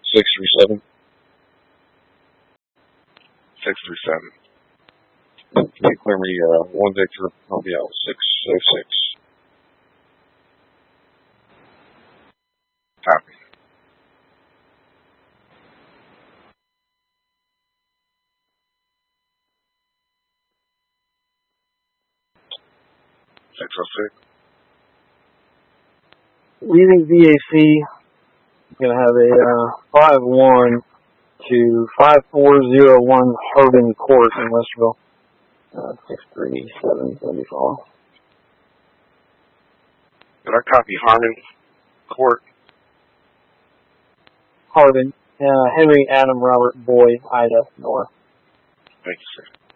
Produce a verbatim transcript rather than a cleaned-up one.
six three seven. six three seven. Can you clear me uh, one Victor? I'll be out six oh six. Copy. six oh six. Leaving V A C, going to have a uh, five one to five four zero one Harding Court in Westerville. Uh, six three seven seventy-four. Did I copy Harmon Court? Harding. Uh, Henry Adam Robert Boy, Ida, North. Thank you, sir.